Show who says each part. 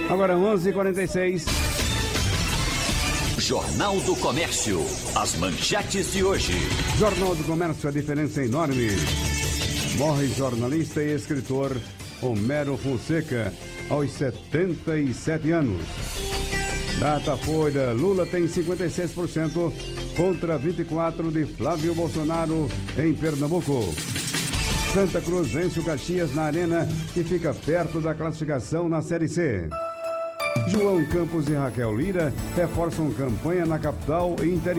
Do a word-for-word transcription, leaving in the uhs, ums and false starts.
Speaker 1: Agora onze e quarenta e seis.
Speaker 2: Jornal do Comércio. As manchetes de hoje.
Speaker 1: Jornal do Comércio, a diferença é enorme. Morre jornalista e escritor Homero Fonseca, aos setenta e sete anos. Datafolha: Lula tem cinquenta e seis por cento contra vinte e quatro por cento de Flávio Bolsonaro em Pernambuco. Santa Cruz vence o Caxias na Arena, que fica perto da classificação na Série C. João Campos e Raquel Lira reforçam campanha na capital e interior.